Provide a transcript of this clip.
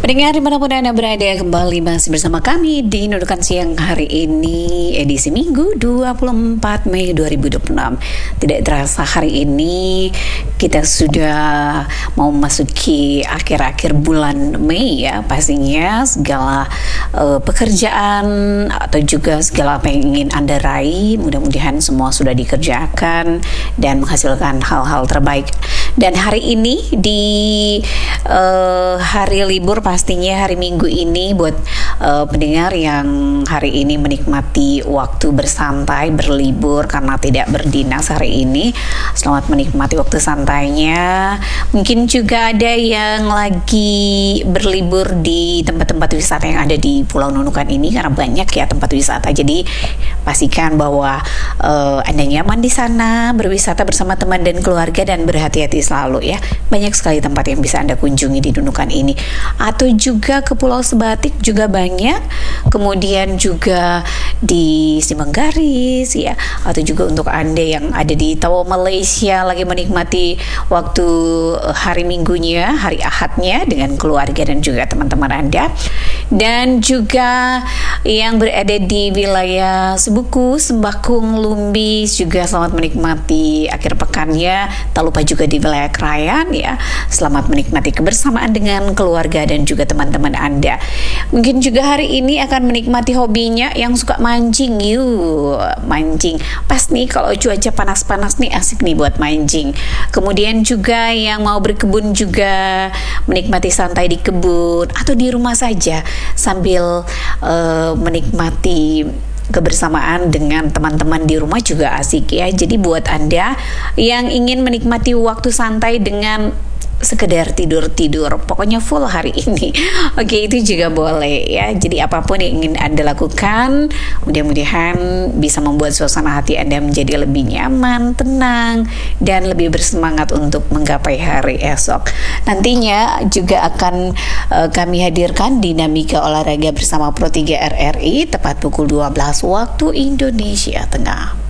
Pendengar dimanapun Anda berada, kembali masih bersama kami di Nunukan Siang hari ini, edisi Minggu 24 Mei 2026. Tidak terasa hari ini kita sudah mau memasuki akhir-akhir bulan Mei ya. Pastinya segala pekerjaan atau juga segala apa yang ingin Anda raih, mudah-mudahan semua sudah dikerjakan dan menghasilkan hal-hal terbaik. Dan hari ini di hari libur, pastinya hari Minggu ini buat pendengar yang hari ini menikmati waktu bersantai, berlibur karena tidak berdinas hari ini, selamat menikmati waktu santainya. Mungkin juga ada yang lagi berlibur di tempat-tempat wisata yang ada di Pulau Nunukan ini, karena banyak ya tempat wisata. Jadi pastikan bahwa Anda nyaman di sana, berwisata bersama teman dan keluarga, dan berhati-hati selalu ya. Banyak sekali tempat yang bisa Anda kunjungi di Nunukan ini. Atau juga ke Pulau Sebatik juga banyak. Kemudian juga di Simenggaris ya. Atau juga untuk Anda yang ada di Tawau Malaysia lagi menikmati waktu hari Minggunya, hari Ahadnya dengan keluarga dan juga teman-teman Anda. Dan juga yang berada di wilayah Sebuku, Sembakung, Lumbis juga selamat menikmati akhir pekannya. Tak lupa juga di wilayah Krayan ya, selamat menikmati kebersamaan dengan keluarga dan juga teman-teman Anda. Mungkin juga hari ini akan menikmati hobinya yang suka mancing. Yuk, mancing. Pas nih kalau cuaca panas-panas nih, asik nih buat mancing. Kemudian juga yang mau berkebun juga menikmati santai di kebun atau di rumah saja sambil menikmati kebersamaan dengan teman-teman di rumah juga asik ya. Jadi buat Anda yang ingin menikmati waktu santai dengan sekedar tidur-tidur, pokoknya full hari ini, oke, itu juga boleh ya. Jadi apapun yang ingin Anda lakukan, mudah-mudahan bisa membuat suasana hati Anda menjadi lebih nyaman, tenang, dan lebih bersemangat untuk menggapai hari esok. Nantinya juga akan kami hadirkan dinamika olahraga bersama Pro 3 RRI tepat pukul 12 waktu Indonesia Tengah.